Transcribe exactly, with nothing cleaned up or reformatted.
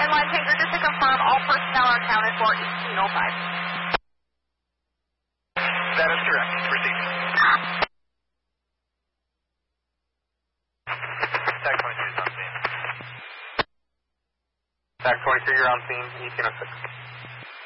And line changer, just to confirm, all personnel are accounted for eighteen oh five. That is correct. Proceed. Tag twenty-two is on scene. Tag twenty-two, you're on scene. eighteen oh six.